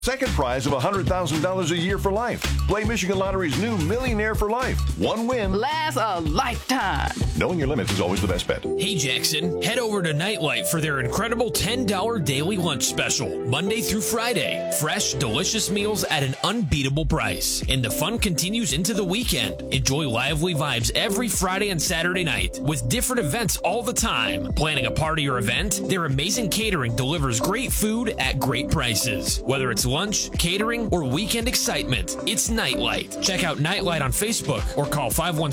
Second prize of $100,000 a year for life. Play Michigan Lottery's new Millionaire for Life. One win lasts a lifetime. Knowing your limits is always the best bet. Hey Jackson, head over to Nightlight for their incredible $10 daily lunch special, Monday through Friday. Fresh, delicious meals at an unbeatable price. And the fun continues into the weekend. Enjoy lively vibes every Friday and Saturday night with different events all the time. Planning a party or event? Their amazing catering delivers great food at great prices. Whether it's lunch, catering, or weekend excitement, it's Nightlight. Check out Nightlight on Facebook or call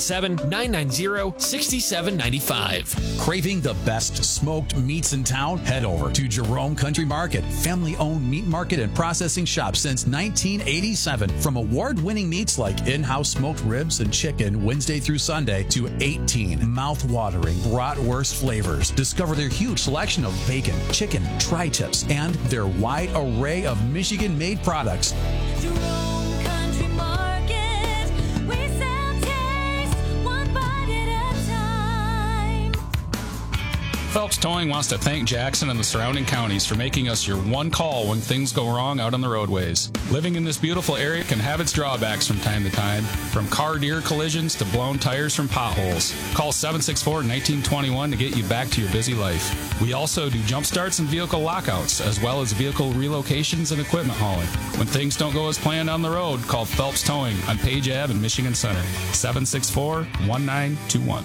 517-990-6795. Craving the best smoked meats in town? Head over to Jerome Country Market, family-owned meat market and processing shop since 1987. From award-winning meats like in-house smoked ribs and chicken Wednesday through Sunday to 18 mouth-watering bratwurst flavors. Discover their huge selection of bacon, chicken, tri-tips, and their wide array of Michigan-made products. Jerome Country Market, we sell taste, one bite at a time. Phelps Towing wants to thank Jackson and the surrounding counties for making us your one call when things go wrong out on the roadways. Living in this beautiful area can have its drawbacks from time to time, from car-deer collisions to blown tires from potholes. Call 764-1921 to get you back to your busy life. We also do jump starts and vehicle lockouts, as well as vehicle relocations and equipment hauling. When things don't go as planned on the road, call Phelps Towing on Page Ave in Michigan Center, 764-1921.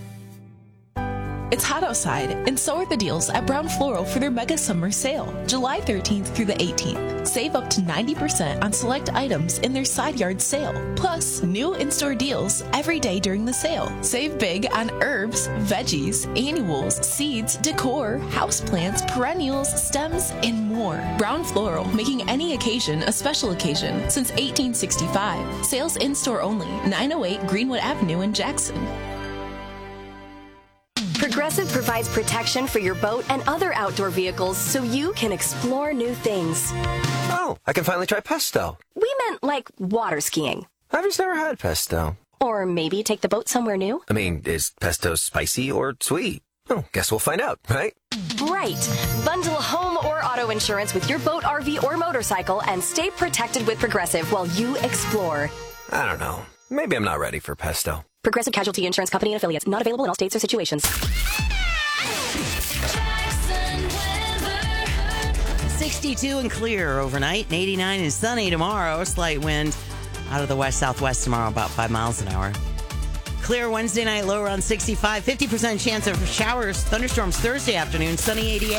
It's hot outside, and so are the deals at Brown Floral for their mega summer sale, July 13th through the 18th. Save up to 90% on select items in their side yard sale. Plus, new in-store deals every day during the sale. Save big on herbs, veggies, annuals, seeds, decor, houseplants, perennials, stems, and more. Brown Floral, making any occasion a special occasion since 1865. Sales in-store only, 908 Greenwood Avenue in Jackson. Progressive provides protection for your boat and other outdoor vehicles so you can explore new things. Oh, I can finally try pesto. We meant like water skiing. I've just never had pesto. Or maybe take the boat somewhere new. I mean, is pesto spicy or sweet? Oh, guess we'll find out, right? Right. Bundle home or auto insurance with your boat, RV, or motorcycle and stay protected with Progressive while you explore. I don't know. Maybe I'm not ready for pesto. Progressive Casualty Insurance Company and affiliates. Not available in all states or situations. 62 and clear overnight, and 89 and sunny tomorrow. Slight wind out of the west-southwest tomorrow, about 5 miles an hour. Clear Wednesday night, low around 65. 50% chance of showers, thunderstorms Thursday afternoon, sunny 88.